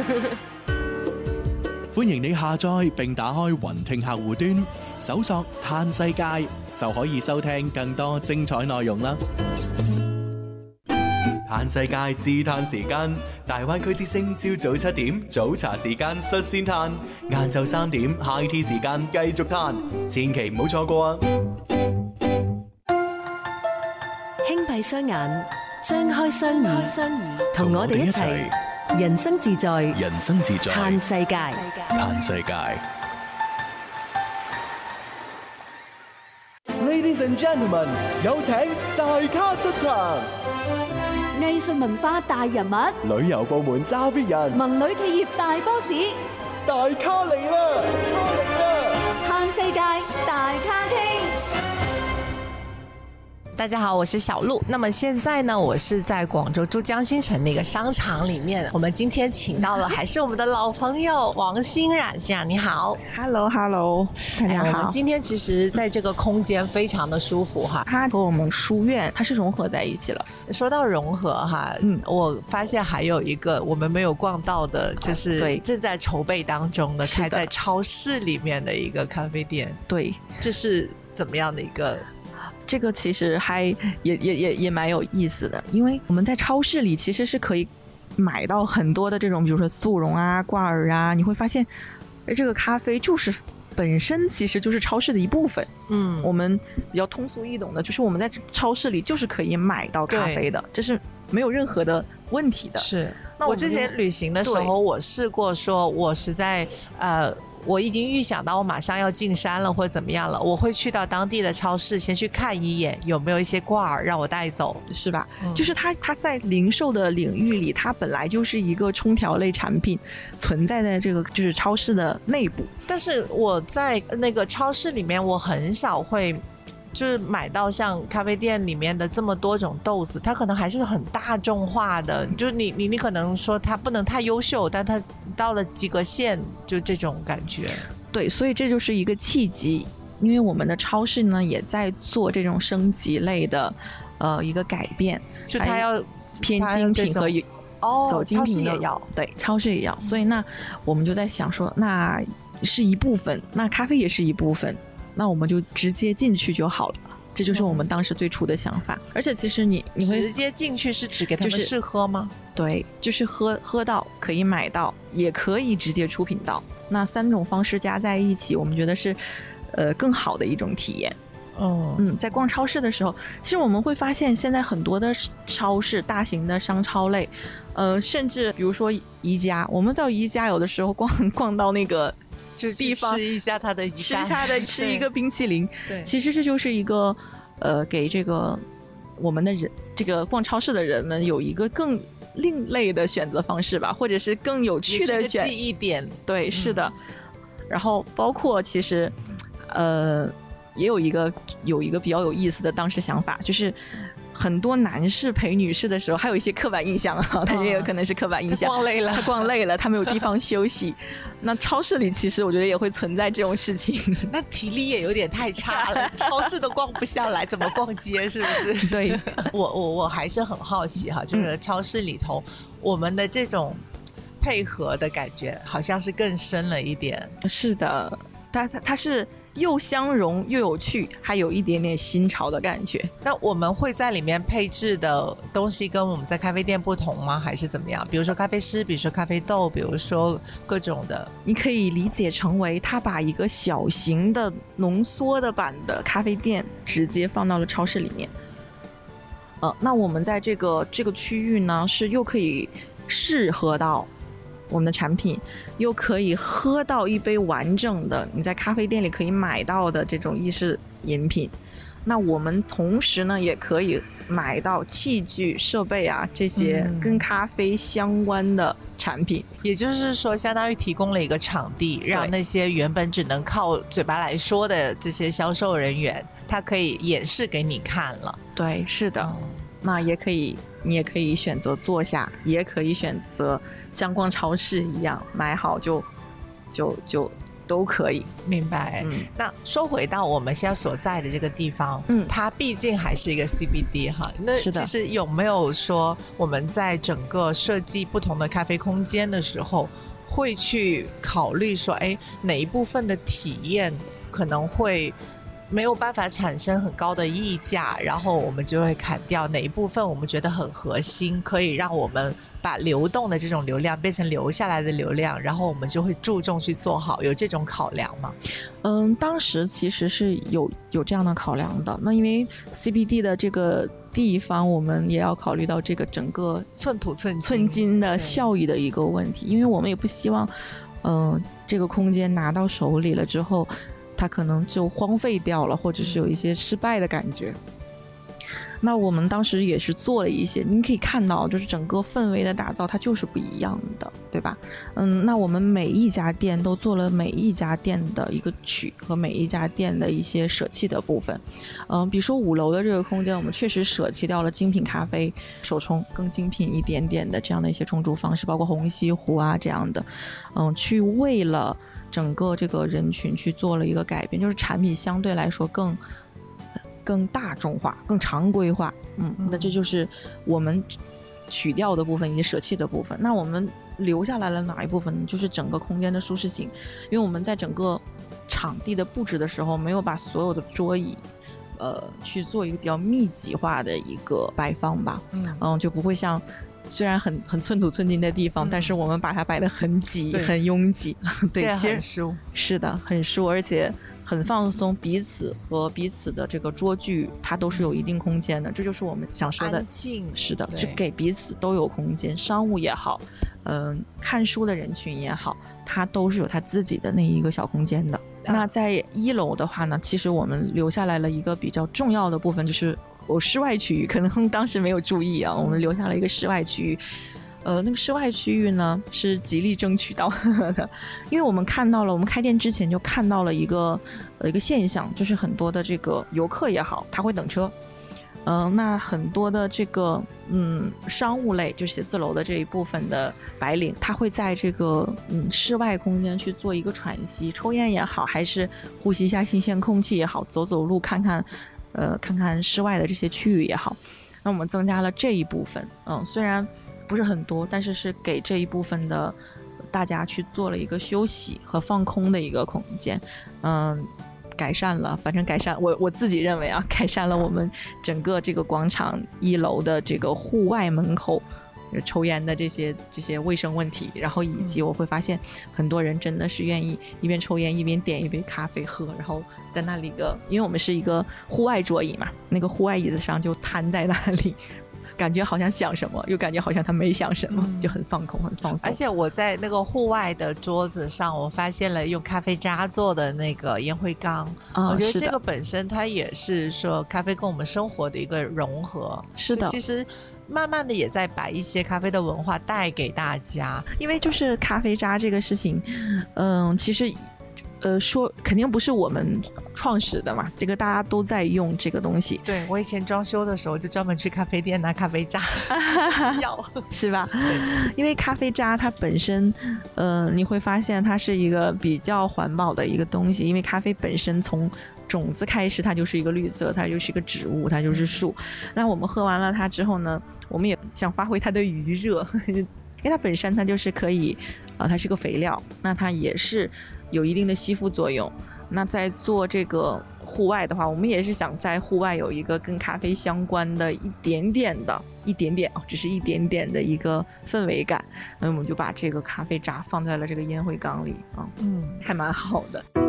歡迎你下載並打開雲聽客戶端，搜索嘆世界就可以收聽更多精彩內容啦。嘆世界自嘆時間，大灣區之聲朝早7點早茶時間率先嘆，晏晝3點 High Tea 時間繼續嘆，千祈唔好錯過啊！ 輕閉雙眼，張開雙耳，同我哋一齊人生自在， 人生自在， 嘆世界， 嘆世界。 Ladies and gentlemen， 有請大咖出場。 藝術文化大人物， 旅遊部門揸 fit 人， 文旅企業大 boss， 大咖嚟啦！ 嘆世界大咖廳。 大家好，我是小鹿。那么现在呢，我是在广州珠江新城的一个商场里面。我们今天请到了还是我们的老朋友王欣冉先生，你好。 Hello， 大家好。 我们今天其实在这个空间非常的舒服哈， 它和我们书院它是融合在一起了。 说到融合哈，我发现还有一个我们没有逛到的，就是正在筹备当中的，开在超市里面的一个咖啡店。 对， 这是怎么样的一个？ 这个其实还也蛮有意思的，因为我们在超市里其实是可以买到很多的这种，比如说速溶啊、挂耳啊，你会发现，这个咖啡就是本身其实就是超市的一部分。我们比较通俗易懂的，就是我们在超市里就是可以买到咖啡的，这是没有任何的问题的。 是，那我之前旅行的时候，我试过说，我实在我已经预想到我马上要进山了或者怎么样了，我会去到当地的超市先去看一眼有没有一些挂耳让我带走， 是吧？就是它在零售的领域里，它本来就是一个冲调类产品，存在在这个就是超市的内部。 但是我在那个超市里面，我很少会就是买到像咖啡店里面的这么多种豆子，它可能还是很大众化的，就是你可能说它不能太优秀，但它到了及格线，就这种感觉。 对，所以这就是一个契机，因为我们的超市呢也在做这种升级类的一个改变， 就它要偏精品和走精品的， 超市也要， 对，超市也要。所以那我们就在想说，那是一部分，那咖啡也是一部分，那我们就直接进去就好了，这就是我们当时最初的想法。而且其实你会直接进去是只给他们试喝吗？ 对，就是喝到可以买到，也可以直接出品到。那3种方式加在一起，我们觉得是更好的一种体验。在逛超市的时候，其实我们会发现现在很多的超市，大型的商超类，甚至比如说宜家，我们到宜家有的时候逛到那个就地方吃一下它的吃一个冰淇淋， 对， 其实这就是一个给这个我们的人，这个逛超市的人们有一个更另类的选择方式吧，或者是更有趣的记忆点。 对，是的。然后包括其实也有一个比较有意思的当时想法，就是很多男士陪女士的时候，还有一些刻板印象啊，他也有可能是刻板印象。他逛累了，他没有地方休息。那超市里其实我觉得也会存在这种事情。 那体力也有点太差了，超市都逛不下来，怎么逛街？是不是？ 对， 我还是很好奇哈，就是超市里头我们的这种配合的感觉，好像是更深了一点。 是的，它是又相融又有趣，还有一点点新潮的感觉。 那我们会在里面配置的东西跟我们在咖啡店不同吗？还是怎么样？比如说咖啡师，比如说咖啡豆，比如说各种的。 你可以理解成为他把一个小型的浓缩的版的咖啡店直接放到了超市里面。那我们在这个区域呢，是又可以试喝到我们的产品，又可以喝到一杯完整的你在咖啡店里可以买到的这种意式饮品。那我们同时呢也可以买到器具设备啊，这些跟咖啡相关的产品。 也就是说相当于提供了一个场地，让那些原本只能靠嘴巴来说的这些销售人员，他可以演示给你看了。 对，是的。那你也可以选择坐下，也可以选择像逛超市一样买好就都可以。 明白。那说回到我们现在所在的这个地方，它毕竟还是一个 CBD 哈。那是的其实有没有说我们在整个设计不同的咖啡空间的时候，会去考虑说，哎，哪一部分的体验可能会没有办法产生很高的溢价，然后我们就会砍掉哪一部分我们觉得很核心，可以让我们把流动的这种流量变成留下来的流量，然后我们就会注重去做好，有这种考量吗？ 当时其实是有这样的考量的。那因为 CBD 的这个地方，我们也要考虑到这个整个寸土寸金的效益的一个问题，因为我们也不希望，这个空间拿到手里了之后，它可能就荒废掉了，或者是有一些失败的感觉。那我们当时也是做了一些，你可以看到，就是整个氛围的打造，它就是不一样的，对吧？那我们每一家店都做了每一家店的一个取和每一家店的一些舍弃的部分。比如说5楼的这个空间，我们确实舍弃掉了精品咖啡手冲更精品一点点的这样的一些冲煮方式，包括虹吸壶啊这样的，去为了整个这个人群去做了一个改变，就是产品相对来说更大众化、更常规化。那这就是我们取掉的部分以及舍弃的部分。那我们留下来了哪一部分呢？就是整个空间的舒适性，因为我们在整个场地的布置的时候，没有把所有的桌椅去做一个比较密集化的一个摆放吧。就不会像虽然很寸土寸金的地方，但是我们把它摆得很挤、很拥挤。对，其实很舒， 是的，很舒，而且很放松，彼此和彼此的这个桌距，它都是有一定空间的。这就是我们想说的， 安静。 是的，就给彼此都有空间，商务也好，看书的人群也好，它都是有它自己的那一个小空间的。那在1楼的话呢，其实我们留下来了一个比较重要的部分，就是室外区域，可能当时没有注意啊，我们留下了一个室外区域。那个室外区域呢是极力争取到的，因为我们看到了，我们开店之前就看到了一个现象，就是很多的这个游客也好，他会等车。那很多的这个商务类，就写字楼的这一部分的白领，他会在这个室外空间去做一个喘息，抽烟也好，还是呼吸一下新鲜空气也好，走走路看看室外的这些区域也好。那我们增加了这一部分，虽然不是很多，但是给这一部分的大家去做了一个休息和放空的一个空间。改善了，反正改善，我自己认为啊，改善了我们整个这个广场1楼的这个户外门口抽烟的这些卫生问题，然后以及我会发现很多人真的是愿意一边抽烟一边点一杯咖啡喝，然后在那里因为我们是一个户外桌椅嘛，那个户外椅子上就瘫在那里，感觉好像想什么，又感觉好像他没想什么，就很放空很放松。 而且我在那个户外的桌子上，我发现了用咖啡渣做的那个烟灰缸，我觉得这个本身它也是说咖啡跟我们生活的一个融合。 是的， 其实慢慢的也在把一些咖啡的文化带给大家。 因为就是咖啡渣这个事情，其实说肯定不是我们创始的嘛，这个大家都在用这个东西。 对，我以前装修的时候就专门去咖啡店拿咖啡渣要是吧？因为咖啡渣它本身你会发现它是一个比较环保的一个东西，因为咖啡本身从种子开始它就是一个绿色，它就是一个植物，它就是树。那我们喝完了它之后呢，我们也想发挥它的余热因为它本身它就是可以它是个肥料，那它也是有一定的吸附作用。那在做这个户外的话，我们也是想在户外有一个跟咖啡相关的一点点只是一点点的一个氛围感，那我们就把这个咖啡渣放在了这个烟灰缸里还蛮好的。